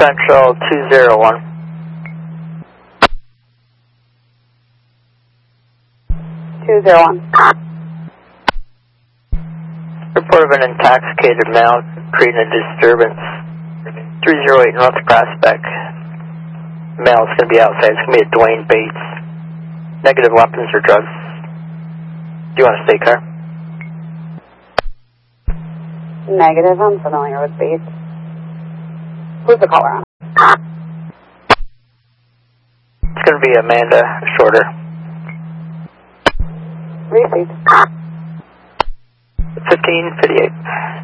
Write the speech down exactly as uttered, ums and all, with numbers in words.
Central two zero one. two zero one. Report of an intoxicated male creating a disturbance. three zero eight North Prospect. Male is going to be outside. It's going to be a Dwayne Bates. Negative weapons or drugs. Do you want a state car? Negative. I'm familiar with Bates. Who's the caller on? It's going to be Amanda Shorter. Received. fifteen fifty-eight.